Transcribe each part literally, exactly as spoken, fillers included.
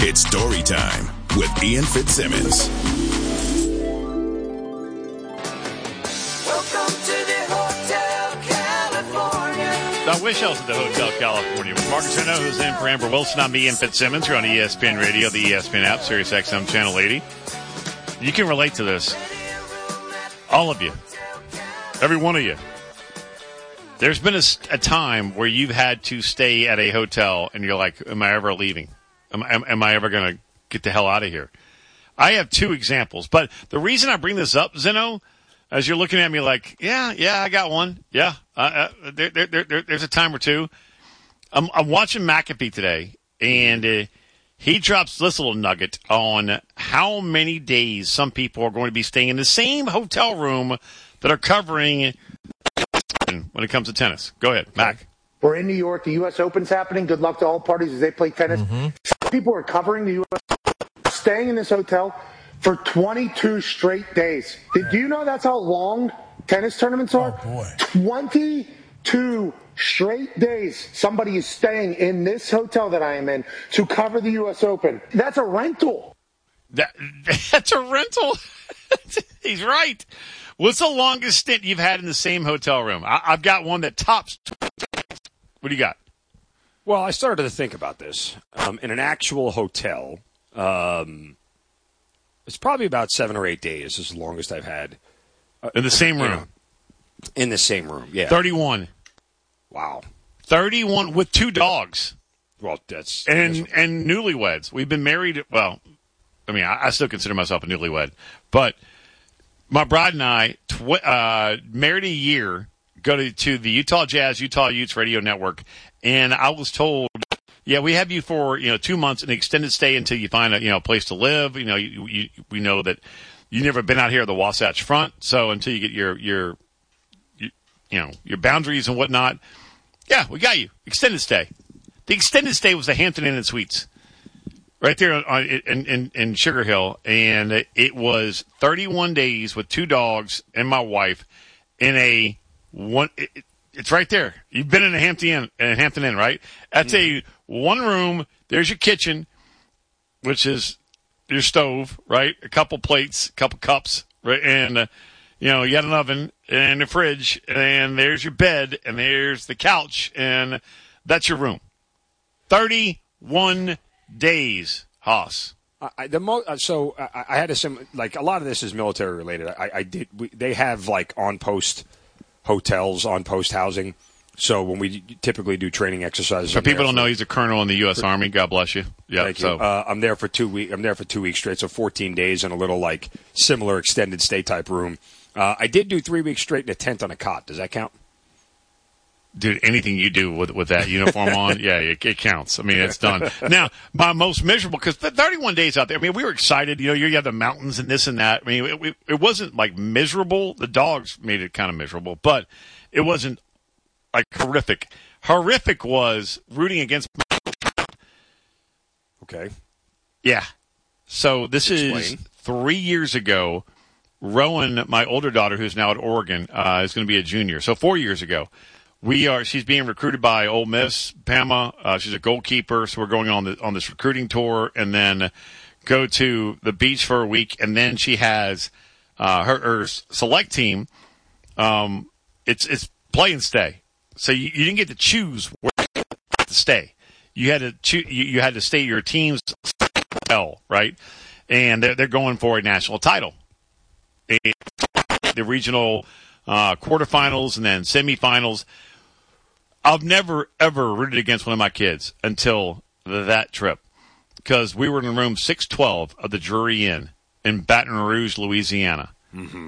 It's story time with Ian Fitzsimmons. Welcome to the Hotel California. I wish I was at the Hotel California. With Marcus Reno, who's in for Amber Wilson. I'm Ian Fitzsimmons. You're on E S P N Radio, the E S P N app, Sirius X M Channel eighty. You can relate to this. All of you. Every one of you. There's been a, a time where you've had to stay at a hotel and you're like, am I ever leaving? Am, am, am I ever going to get the hell out of here? I have two examples. But the reason I bring this up, Zeno, as you're looking at me like, yeah, yeah, I got one. Yeah, uh, uh, there, there, there, there's a time or two. I'm, I'm watching McAfee today, and uh, he drops this little nugget on how many days some people are going to be staying in the same hotel room that are covering when it comes to tennis. Go ahead, Mac. We're in New York. The U S Open's happening. Good luck to all parties as they play tennis. Mm-hmm. People are covering the U S Open, staying in this hotel for twenty-two straight days. Did you know that's how long tennis tournaments are? Oh, boy. twenty-two straight days. Somebody is staying in this hotel that I am in to cover the U S Open. That's a rental. That, that's a rental? He's right. What's the longest stint you've had in the same hotel room? I, I've got one that tops. What do you got? Well, I started to think about this. Um, in an actual hotel, um, it's probably about seven or eight days is the longest I've had. Uh, in the same room? You know, in the same room, yeah. thirty-one. Wow. thirty-one with two dogs. Well, that's... And miserable. and newlyweds. We've been married, well, I mean, I, I still consider myself a newlywed. But my bride and I, tw- uh, married a year, go to, to the Utah Jazz, Utah Utes Radio Network, and I was told, yeah, we have you for, you know, two months, an extended stay until you find a, you know, place to live. You know, you, you, we know that you've never been out here at the Wasatch Front, so until you get your, your, your, you know, your boundaries and whatnot, yeah, we got you. Extended stay. The extended stay was the Hampton Inn and Suites. Right there on, in, in, in Sugar Hill, and it was thirty-one days with two dogs and my wife in a one. It, it's right there. You've been in a Hampton Inn, in Hampton Inn, right? That's mm-hmm. a one room. There's your kitchen, which is your stove, right? A couple plates, a couple cups, right? And uh, you know, you got an oven and a fridge, and there's your bed, and there's the couch, and that's your room. Thirty-one days, Haas. I, the mo- so I, I had a sim like a lot of this is military related. I, I did. We, they have like on post hotels, on post housing. So when we typically do training exercises, so people don't for, know he's a colonel in the U S For, Army. God bless you. Yeah. Thank so. you. Uh, I'm there for two weeks. I'm there for two weeks straight. So fourteen days in a little like similar extended stay type room. Uh, I did do three weeks straight in a tent on a cot. Does that count? Dude, anything you do with with that uniform on, yeah, it, it counts. I mean, it's done. Now, my most miserable, because thirty-one days out there, I mean, we were excited. You know, you have the mountains and this and that. I mean, it, it, it wasn't, like, miserable. The dogs made it kind of miserable, but it wasn't, like, horrific. Horrific was rooting against. Okay. Yeah. So this Explain. is three years ago. Rowan, my older daughter, who's now at Oregon, uh, is going to be a junior. So four years ago. We are. She's being recruited by Ole Miss, Pama. Uh, she's a goalkeeper, so we're going on the on this recruiting tour, and then go to the beach for a week, and then she has uh, her, her select team. Um, it's it's play and stay, so you, you didn't get to choose where to stay. You had to choose, you, you had to stay at your team's hotel, right? And they're they're going for a national title, and the regional uh, quarterfinals, and then semifinals. I've never, ever rooted against one of my kids until that trip because we were in room six twelve of the Drury Inn in Baton Rouge, Louisiana mm-hmm.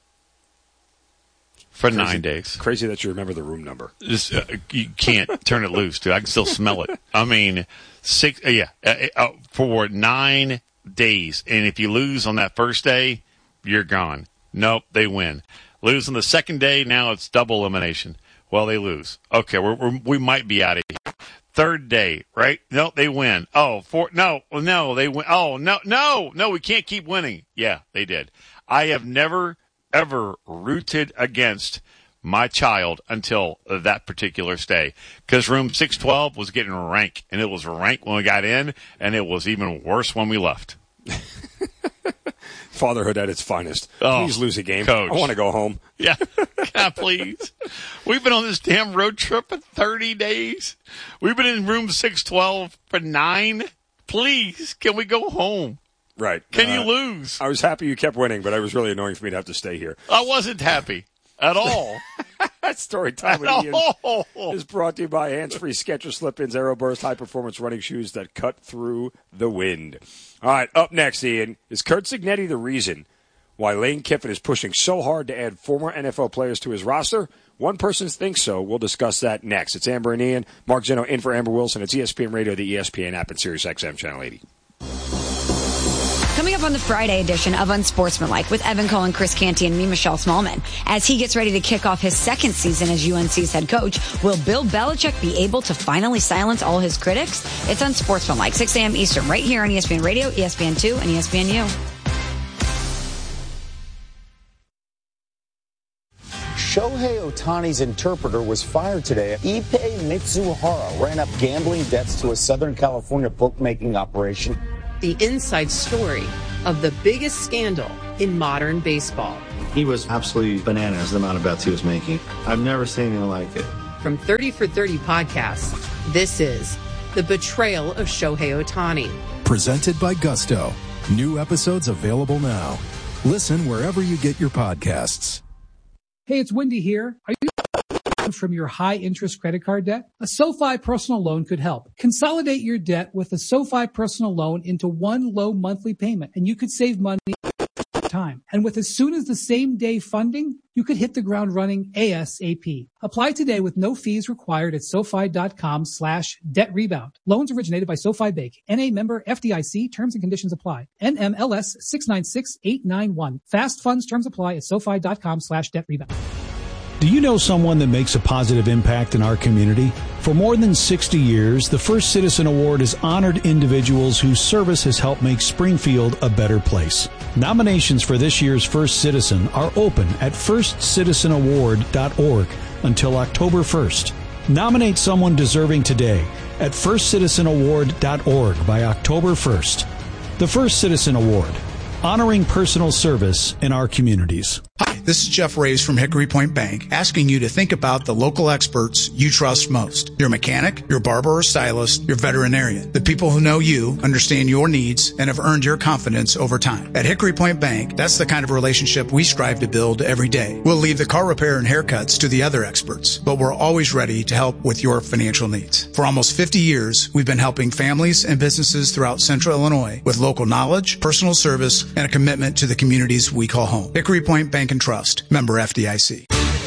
for crazy, nine days. Crazy that you remember the room number. Just, uh, you can't turn it loose, dude. I can still smell it. I mean, six, uh, yeah, uh, uh, for nine days. And if you lose on that first day, you're gone. Nope, they win. Lose on the second day, now it's double elimination. Well, they lose. Okay, we're, we're, we might be out of here. Third day, right? No, they win. Oh, four, no, no, they win. Oh, no, no, no, we can't keep winning. Yeah, they did. I have never, ever rooted against my child until that particular stay. Because room six twelve was getting rank, and it was rank when we got in, and it was even worse when we left. Fatherhood at its finest. Oh, please lose a game. Coach. I want to go home. Yeah, God, please. We've been on this damn road trip for thirty days. We've been in room six twelve for nine. Please, can we go home? Right. Can uh, you lose? I was happy you kept winning, but it was really annoying for me to have to stay here. I wasn't happy at all. Story time with At Ian all. is brought to you by hands-free Skechers Slip-ins, Aeroburst high-performance running shoes that cut through the wind. All right, up next, Ian, is Curt Cignetti the reason why Lane Kiffin is pushing so hard to add former N F L players to his roster? One person thinks so. We'll discuss that next. It's Amber and Ian. Mark Zeno in for Amber Wilson. It's E S P N Radio, the E S P N app, and Sirius X M Channel eighty. Coming up on the Friday edition of Unsportsmanlike with Evan Cohen, Chris Canty, and me, Michelle Smallman. As he gets ready to kick off his second season as U N C's head coach, will Bill Belichick be able to finally silence all his critics? It's Unsportsmanlike, six a.m. Eastern, right here on E S P N Radio, E S P N two, and E S P N U. Shohei Ohtani's interpreter was fired today. Ippei Mitsuhara ran up gambling debts to a Southern California bookmaking operation. The inside story of the biggest scandal in modern baseball. He was absolutely bananas, the amount of bets he was making. I've never seen anything like it. From thirty for thirty podcasts, this is The Betrayal of Shohei Ohtani. Presented by Gusto. New episodes available now. Listen wherever you get your podcasts. Hey, it's Wendy here. Are you from your high-interest credit card debt? A SoFi personal loan could help. Consolidate your debt with a SoFi personal loan into one low monthly payment, and you could save money time. And with as soon as the same day funding, you could hit the ground running ASAP. Apply today with no fees required at SoFi.com slash debt rebound. Loans originated by SoFi Bank. N A member F D I C. Terms and conditions apply. N M L S six nine six eight nine one. Fast funds terms apply at SoFi.com slash debt rebound. Do you know someone that makes a positive impact in our community? For more than sixty years, the First Citizen Award has honored individuals whose service has helped make Springfield a better place. Nominations for this year's First Citizen are open at first citizen award dot org until October first. Nominate someone deserving today at first citizen award dot org by October first. The First Citizen Award, honoring personal service in our communities. Hi, this is Jeff Reyes from Hickory Point Bank, asking you to think about the local experts you trust most. Your mechanic, your barber or stylist, your veterinarian. The people who know you, understand your needs, and have earned your confidence over time. At Hickory Point Bank, that's the kind of relationship we strive to build every day. We'll leave the car repair and haircuts to the other experts, but we're always ready to help with your financial needs. For almost fifty years, we've been helping families and businesses throughout Central Illinois with local knowledge, personal service, and a commitment to the communities we call home. Hickory Point Bank and Trust, member F D I C.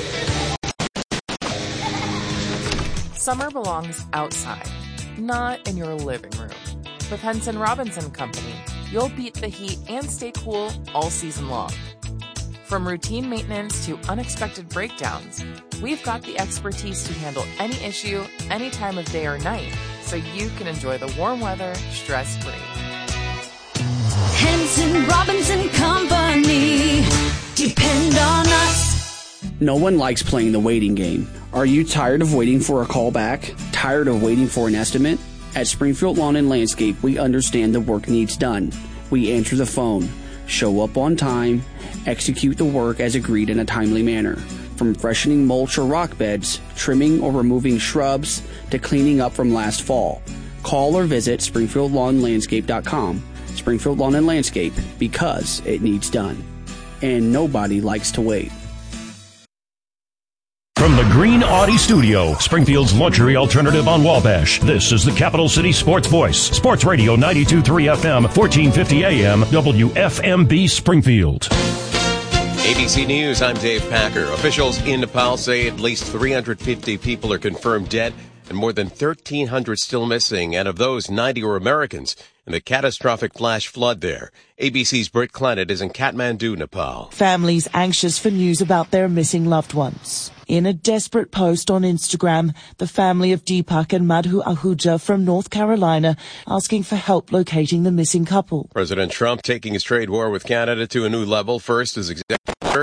Summer belongs outside, not in your living room. With Henson Robinson Company, you'll beat the heat and stay cool all season long. From routine maintenance to unexpected breakdowns, we've got the expertise to handle any issue, any time of day or night, so you can enjoy the warm weather stress-free. Henson Robinson Company. Depend on us. No one likes playing the waiting game. Are you tired of waiting for a call back? Tired of waiting for an estimate? At Springfield Lawn and Landscape, we understand the work needs done. We answer the phone, show up on time, execute the work as agreed in a timely manner. From freshening mulch or rock beds, trimming or removing shrubs, to cleaning up from last fall. Call or visit springfield lawn landscape dot com. Springfield Lawn and Landscape, because it needs done. And nobody likes to wait. From the Green Audi Studio, Springfield's luxury alternative on Wabash, this is the Capital City Sports Voice. Sports Radio ninety-two point three F M, fourteen fifty A M, W F M B Springfield. A B C News, I'm Dave Packer. Officials in Nepal say at least three hundred fifty people are confirmed dead and more than thirteen hundred still missing, and of those, ninety were Americans in the catastrophic flash flood there. A B C's Britt Clannett is in Kathmandu, Nepal. Families anxious for news about their missing loved ones. In a desperate post on Instagram, the family of Deepak and Madhu Ahuja from North Carolina asking for help locating the missing couple. President Trump taking his trade war with Canada to a new level. First, as executive order,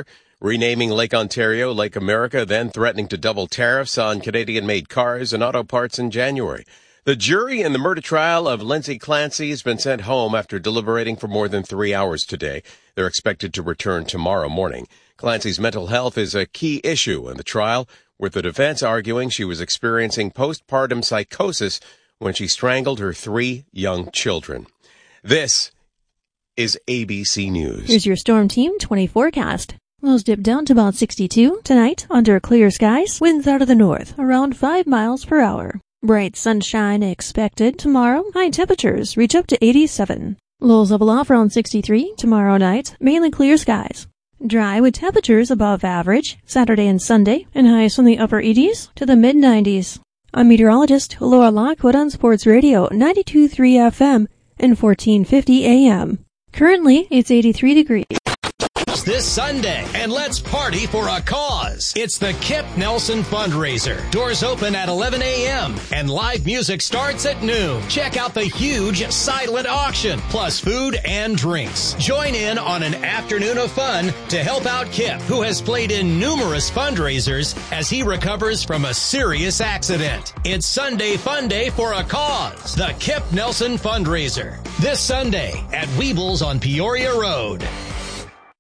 renaming Lake Ontario Lake America, then threatening to double tariffs on Canadian-made cars and auto parts in January. The jury in the murder trial of Lindsay Clancy has been sent home after deliberating for more than three hours today. They're expected to return tomorrow morning. Clancy's mental health is a key issue in the trial, with the defense arguing she was experiencing postpartum psychosis when she strangled her three young children. This is A B C News. Here's your Storm Team twenty forecast. Lows dip down to about sixty-two tonight under clear skies. Winds out of the north around five miles per hour. Bright sunshine expected tomorrow. High temperatures reach up to eighty-seven. Lows level off around sixty-three tomorrow night. Mainly clear skies. Dry with temperatures above average Saturday and Sunday, and highs from the upper eighties to the mid nineties. I'm meteorologist Laura Lockwood on Sports Radio ninety-two point three F M and fourteen fifty A M. Currently, it's eighty-three degrees. This Sunday, and let's party for a cause. It's the Kip Nelson Fundraiser. Doors open at eleven a.m. and live music starts at noon. Check out the huge silent auction, plus food and drinks. Join in on an afternoon of fun to help out Kip, who has played in numerous fundraisers as he recovers from a serious accident. It's Sunday Fun Day for a cause. The Kip Nelson Fundraiser. This Sunday at Weebles on Peoria Road.